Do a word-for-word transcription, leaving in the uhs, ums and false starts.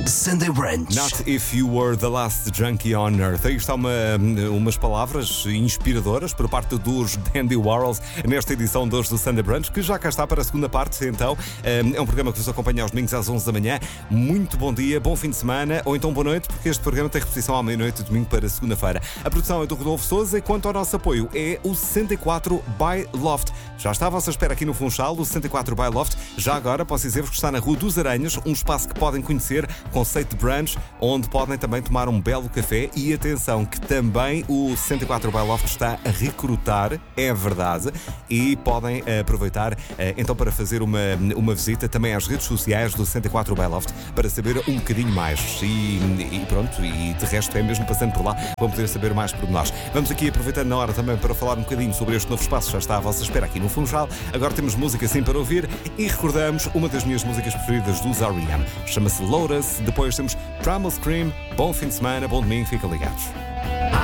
Sunday Brunch. Not if you were the last junkie on earth. Aí está uma, umas palavras inspiradoras por parte dos Dandy Warhols nesta edição de hoje do Sunday Brunch, que já cá está para a segunda parte. Então, é um programa que vos acompanha aos domingos às onze da manhã. Muito bom dia, bom fim de semana ou então boa noite, porque este programa tem repetição à meia-noite de domingo para segunda-feira. A produção é do Rodolfo Sousa e quanto ao nosso apoio é o sessenta e quatro by Loft. Já está à vossa espera aqui no Funchal, o sessenta e quatro by Loft. Já agora posso dizer-vos que está na Rua dos Aranhas, um espaço que podem conhecer, conceito de brunch, onde podem também tomar um belo café. E atenção que também o sessenta e quatro by Loft está a recrutar, é verdade, e podem aproveitar então para fazer uma, uma visita também às redes sociais do sessenta e quatro by Loft para saber um bocadinho mais. E, e pronto, e de resto é mesmo passando por lá, vão poder saber mais por nós. Vamos aqui aproveitando na hora também para falar um bocadinho sobre este novo espaço, já está à vossa espera aqui no Funchal. Agora temos música sim para ouvir e recordamos uma das minhas músicas preferidas dos R E M. Chama-se Lotus. Depois temos Primal Scream. Bom fim de semana, bom domingo, fiquem ligados.